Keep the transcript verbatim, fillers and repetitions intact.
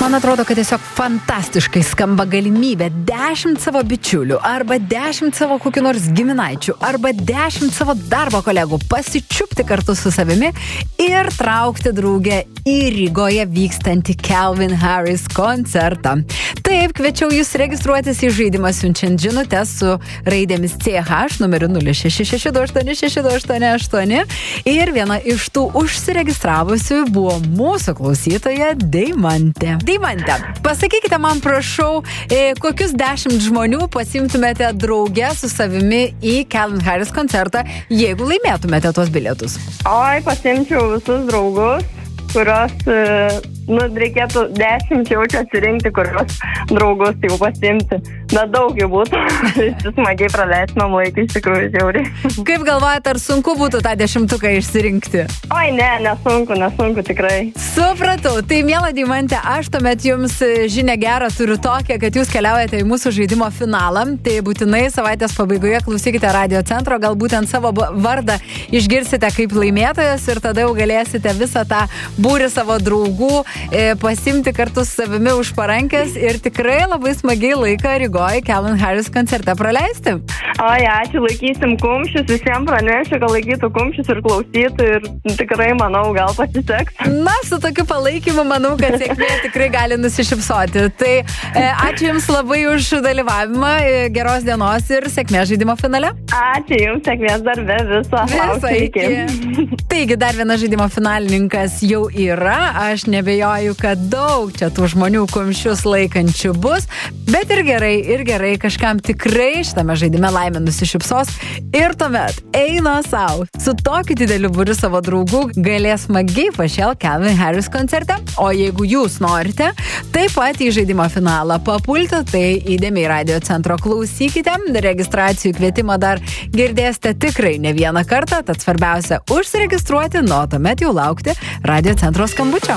Man atrodo, kad tiesiog fantastiškai skamba galimybė dešimt savo bičiulių arba dešimt savo kokių nors giminaičių arba dešimt savo darbo kolegų pasičiupti kartu su savimi ir traukti draugę į Rygoje vykstantį Calvin Harris koncertą. Taip, kviečiau jūs registruotis į žaidimą siunčiant žinutę su raidėmis C H numeriu nulis šeši šeši du aštuoni šeši du aštuoni aštuoni ir viena iš tų užsiregistravusių buvo mūsų klausytoja Deimantė. Deimantė, pasakykite man, prašau, e, kokius dešimt žmonių pasimtumėte drauge su savimi į Calvin Harris koncertą, jeigu laimėtumėte tuos bilietus? Oi, pasimčiau visus draugus, kurios, nu, reikėtų dešimt jaučiu atsirinkti, kurios draugus jau pasimti. Bet daug jau būtų. Smagiai praleistumėm laiką, iš tikrųjų, žiauriai. Kaip galvojate, ar sunku būtų tą dešimtuką išsirinkti? Oi, ne, nesunku, nesunku tikrai. Supratau. Tai, miela Deimantė, aš tuomet jums žinią gerą turiu tokią, kad jūs keliaujate į mūsų žaidimo finalą. Tai būtinai savaitės pabaigoje klausykite Radio Centro, galbūt ant savo vardą išgirsite kaip laimėtojas ir tada jau galėsite visą tą būrį savo draugų e, pasimti kartu su savimi už parankės ir tikrai labai smagiai laiką Rygoje Calvin Harris koncerte praleisti. Oi, ačiū, laikysim kumščius, visiems pranešiu, kad laikytų kumščius ir klausytų ir tikrai, manau, gal pasiseks. Na, su tokiu palaikymu, manau, kad sėkmė tikrai gali nusišypsoti. Tai e, ačiū Jums labai už dalyvavimą, e, geros dienos ir sėkmės žaidimo finale. Ačiū Jums, sėkmės darbe viso. Visą iki. Taigi, dar vienas žaidimo finalininkas jau yra. Aš nebejoju, kad daug čia tų žmonių kumščius laikančių bus, bet ir gerai, ir gerai, kažkam tikrai šitame žaidime laimė nusišypsos ir tuomet eina savo. Su tokiu dideliu būriu savo draugų galės smagiai pašėl Calvin Harris koncerte, o jeigu jūs norite taip pat į žaidimo finalą papulti, tai įdėmiai Radio Centro klausykite, registracijų kvietimą dar girdėsite tikrai ne vieną kartą, tad svarbiausia užsiregistruoti, nuo tuomet jau laukti Radio Centro skambučio.